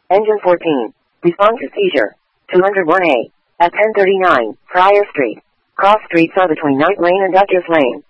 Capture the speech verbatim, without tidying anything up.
Engine fourteen. Respond to seizure. two oh one A. At ten thirty-nine, Friar Street. Cross streets are between Knight Lane and Duchess Lane.